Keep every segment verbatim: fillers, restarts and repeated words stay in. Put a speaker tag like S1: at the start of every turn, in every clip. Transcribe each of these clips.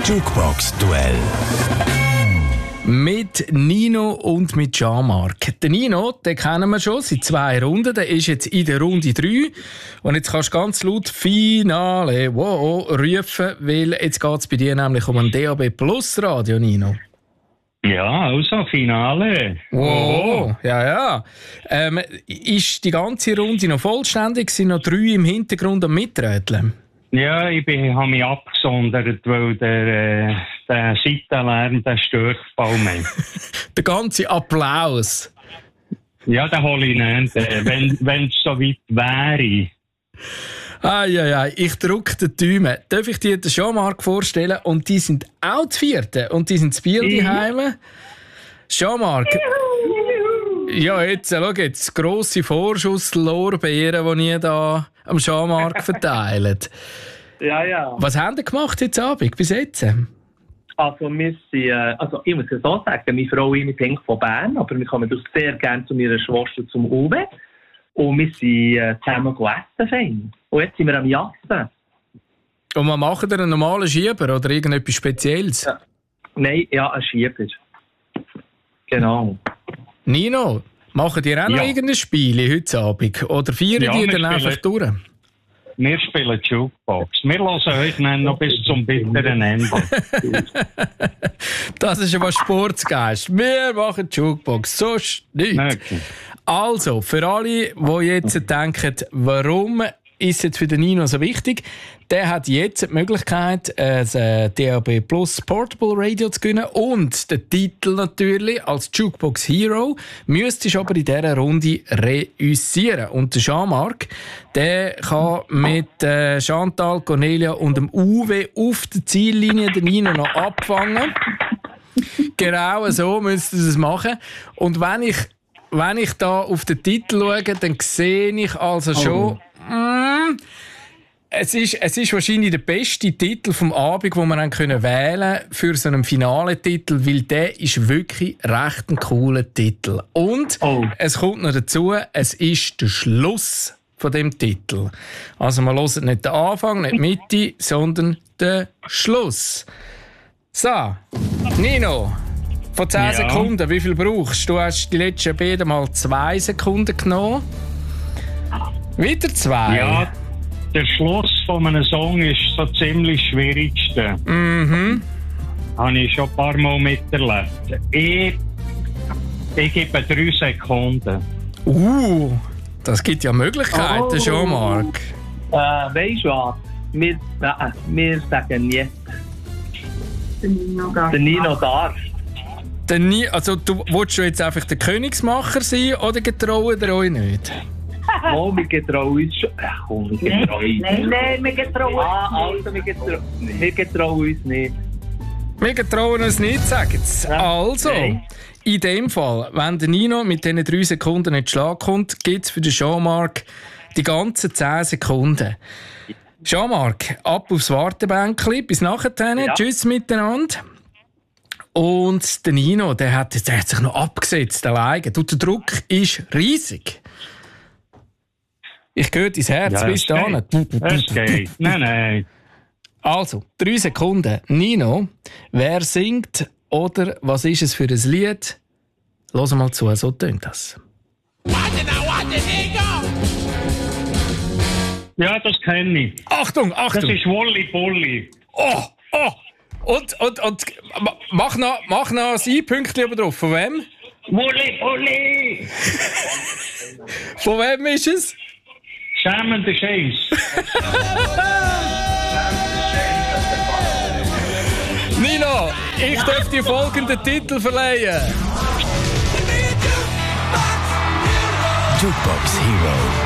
S1: Jukebox-Duell mit Nino und mit Jean-Marc. Den Nino, den kennen wir schon seit zwei Runden. Der ist jetzt in der Runde drei. Und jetzt kannst du ganz laut Finale wow, rufen, weil jetzt geht es bei dir nämlich um ein D A B Plus Radio, Nino.
S2: Ja, also Finale.
S1: Wow, ja, ja. Ähm, ist die ganze Runde noch vollständig? Sind noch drei im Hintergrund am Miträteln?
S2: Ja, ich habe mich abgesondert, weil der, äh, der Seitenlärm, der stört kaum mehr.
S1: Der ganze Applaus.
S2: Ja, den hole ich nicht, äh, wenn es so weit wäre.
S1: Ah, ja, ja, ich drücke den Daumen. Darf ich dir den Jean-Marc vorstellen? Und die sind auch die Vierten. Und die sind das Bier daheim. Jean-Marc. Ja, jetzt, schau jetzt. Grosse Vorschusslorbeeren, die ihr da am Jean-Marc verteilt.
S3: Ja, ja.
S1: Was haben ihr gemacht heute Abend, bis jetzt?
S3: Also, wir sind, äh, also ich muss ja so sagen, meine Frau und ich sind von Bern, aber wir kommen doch sehr gerne zu meiner Schwester zum Uwe. Und wir sind äh, zusammen gegessen. Fein. Und jetzt sind wir am Jassen.
S1: Und was macht ihr, einen normalen Schieber oder irgendetwas Spezielles?
S3: Ja. Nein, ja, ein Schieber. Genau.
S1: Nino, macht ihr auch noch
S2: Ja.
S1: irgendein Spiel heute Abend? Oder feiern
S2: Ja,
S1: die
S2: wir
S1: dann einfach
S2: spielen-
S1: durch?
S2: Wir spielen Jukebox. Wir hören euch dann noch bis zum bitteren Ende.
S1: Das ist aber Sportsgeist. Wir machen Jukebox, sonst nichts.
S2: Okay.
S1: Also, für alle, die jetzt denken, warum ist jetzt für den Nino so wichtig, der hat jetzt die Möglichkeit, ein D A B Plus Portable Radio zu gewinnen und den Titel natürlich als Jukebox Hero. Müsstest aber in dieser Runde reüssieren. Und der Jean-Marc, der kann mit äh, Chantal, Cornelia und dem Uwe auf der Ziellinie den Nino noch abfangen. Genau so müsst ihr es machen. Und wenn ich Wenn ich da auf den Titel schaue, dann sehe ich also schon, oh. mm, es, ist, es ist wahrscheinlich der beste Titel vom Abend, den wir können wählen für so einen Finaletitel, weil der ist wirklich recht ein cooler Titel. Und
S3: Oh.
S1: es kommt noch dazu, es ist der Schluss von dem Titel. Also wir hören nicht den Anfang, nicht die Mitte, sondern den Schluss. So, Nino. Von zehn
S2: Ja.
S1: Sekunden, wie viel brauchst du? Du hast die letzten beiden Mal zwei Sekunden genommen. Wieder zwei.
S2: Ja, der Schluss von einem Song ist so ziemlich das Schwierigste.
S1: Mhm.
S2: Habe ich schon ein paar Mal miterlebt. Ich, ich gebe drei Sekunden.
S1: Uh, das gibt ja Möglichkeiten,
S3: Oh.
S1: Jean-Marc.
S3: Äh, weißt du was? Wir, äh, wir sagen jetzt,
S4: Der Nino darf.
S3: der Nino darf.
S1: Denn nie, also, du, willst du jetzt einfach der Königsmacher sein oder getrauen ihr euch nicht?
S3: Oh, wir getrauen uns schon. Ach, komm, wir
S4: Nein,
S3: getrauen uns.
S4: nein, nein, wir getrauen
S3: Ah,
S4: uns
S3: also, wir getrauen, wir getrauen uns nicht.
S1: Wir getrauen uns nicht, sagen sie.
S3: Ja.
S1: Also,
S3: Nein.
S1: in dem Fall, wenn der Nino mit diesen drei Sekunden nicht Schlag kommt, gibt es für den Jean-Marc die ganzen zehn Sekunden. Jean-Marc, ab aufs Wartebänkli. Bis nachher.
S3: Ja.
S1: Tschüss miteinander. Und der Nino, der hat, der hat sich noch abgesetzt alleine. Du, der Druck ist riesig. Ich höre dein Herz
S2: Ja,
S1: bis
S2: es
S1: dahin.
S2: Es geht. Nein, nein.
S1: Also, drei Sekunden. Nino, wer singt oder was ist es für ein Lied? Hör mal zu, so tönt das.
S2: Ja, das kenne ich.
S1: Achtung,
S2: Das
S1: Achtung!
S2: ist Wolli Bolli.
S1: Oh, oh! Und, und, und ma- mach noch, mach noch ein I-Pünktchen oben drauf. Von wem?
S2: Wolli Bolli!
S1: Von wem ist es?
S2: Schämender Scheiß.
S1: Nino, ich darf dir folgenden Titel verleihen. Jukebox Hero.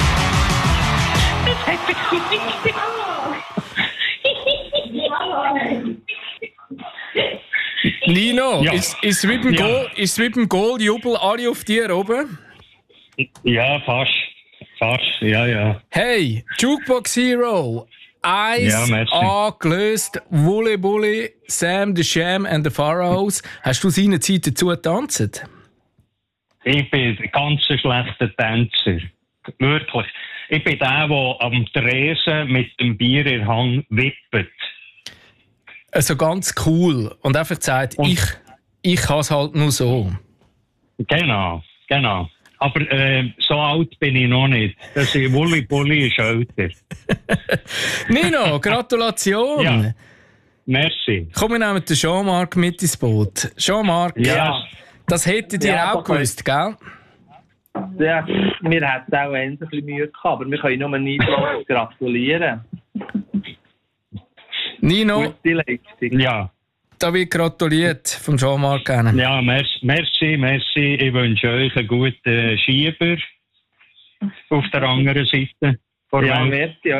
S1: Nino,
S2: Ja.
S1: ist, ist, mit dem
S2: Ja.
S1: Goal, ist mit dem Goal-Jubel alle auf dir oben?
S2: Ja, fast. Fast, ja, ja.
S1: Hey, Jukebox Hero. Eins
S2: Ja, merci.
S1: angelöst, Wully Bully, Sam the Sham and the Pharaohs. Hast du seinerzeit dazu getanzt?
S2: Ich bin ein ganz schlechter Tänzer. Wirklich. Ich bin der, der am Tresen mit dem Bier in der Hand wippt.
S1: also ganz cool und einfach sagt, und ich, ich kann es halt nur so.
S2: Genau, genau. Aber äh, so alt bin ich noch nicht. Das ist Wulli Bulli ist älter.
S1: Nino, Gratulation.
S2: Ja, merci.
S1: Komm, wir nehmen den Jean-Marc mit ins Boot. Jean-Marc,
S2: Ja.
S1: das hättet ihr
S3: Ja,
S1: auch gewusst, gell?
S3: Ja, wir hätten auch ein bisschen Mühe gehabt, aber wir können nur nicht gratulieren.
S1: Nino,
S3: Gute Leistung.
S2: Ja,
S1: da wird gratuliert vom Jean-Marc gerne.
S2: ja, merci, merci, merci. Ich wünsche euch einen guten Schieber auf der anderen Seite. Vor
S3: Ja,
S2: Welt.
S3: merci. Ja.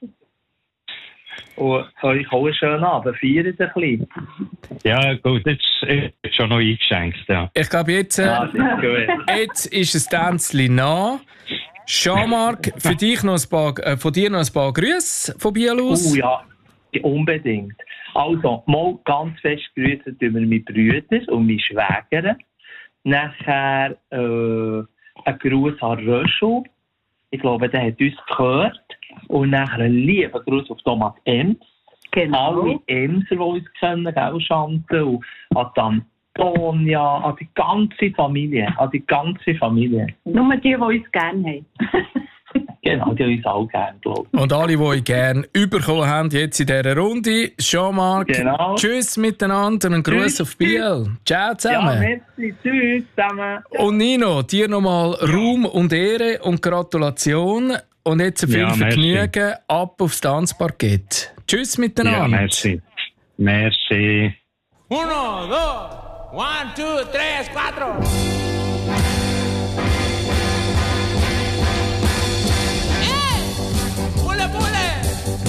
S3: Und euch auch einen schönen Abend. Feiert ein bisschen.
S2: Ja, gut, jetzt ist schon noch eingeschenkt. Ja.
S1: Ich glaube, jetzt, äh,
S3: Ah, das ist gut.
S1: jetzt ist es Tänzli nah. Jean-Marc, für dich noch ein paar, äh, von dir noch ein paar Grüße von Biel aus.
S3: Oh ja, unbedingt. Also, mal ganz fest grüßen tun wir meine Brüder und meine Schwäger. Nachher äh, ein Gruß an Röschel. Ich glaube, der hat uns gehört. Und nachher ein lieber Gruß auf Thomas Ems.
S4: Genau.
S3: Alle Emser, die uns kennen, gell, Chantal. Und an die Antonia, an die ganze Familie. An die ganze Familie.
S4: Nur die, die uns gerne haben.
S3: Genau, die uns auch gerne, glaube ich.
S1: Und alle, die euch gerne bekommen haben, jetzt in dieser Runde. Jean-Marc,
S3: Genau.
S1: tschüss miteinander und einen Gruß
S3: Tschüss.
S1: auf Biel. Ciao
S3: Ja,
S1: zusammen.
S3: merci. Tschüss zusammen.
S1: Und Nino, dir nochmal Ruhm und Ehre und Gratulation. Und jetzt viel
S2: Ja, merci.
S1: Vergnügen ab aufs Tanzparkett. Tschüss
S2: Ja,
S1: miteinander.
S2: merci. Merci.
S5: Uno, dos, one, two, tres, cuatro. ¡Eh! ¡Pule, pule!